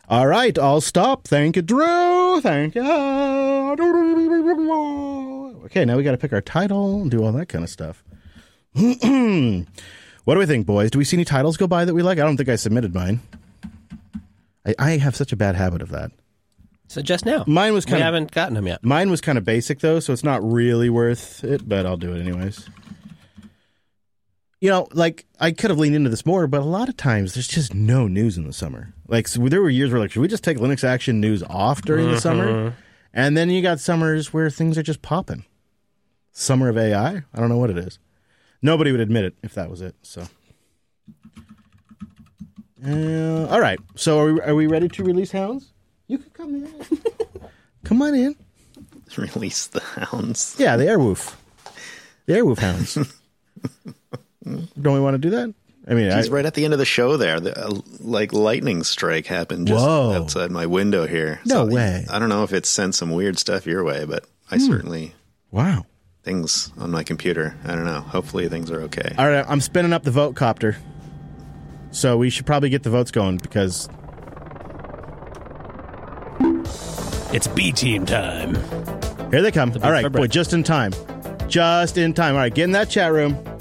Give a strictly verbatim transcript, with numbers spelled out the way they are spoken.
All right, I'll stop. Thank you, Drew. Thank you. Okay, now we got to pick our title and do all that kind of stuff. What do we think, boys? Do we see any titles go by that we like? I don't think I submitted mine. I, I have such a bad habit of that. So just now. Mine was kind we of, haven't gotten them yet. Mine was kind of basic, though, so it's not really worth it, but I'll do it anyways. You know, like, I could have leaned into this more, but a lot of times there's just no news in the summer. Like, so there were years where, like, should we just take Linux Action news off during mm-hmm. the summer? And then you got summers where things are just popping. Summer of A I? I don't know what it is. Nobody would admit it if that was it, so. Uh, all right, so are we, are we ready to release Hounds? You can come in. Come on in. Release the hounds. Yeah, the Airwolf. The Airwolf Hounds. Don't we want to do that? I mean, he's I, right at the end of the show there. The, uh, like lightning strike happened just Whoa. outside my window here. No so way. I don't know if it sent some weird stuff your way, but I hmm. certainly. Wow. Things on my computer. I don't know. Hopefully things are okay. All right, I'm spinning up the vote copter. So we should probably get the votes going because it's B-team time. Here they come. All right, boy, just in time. Just in time. All right, get in that chat room.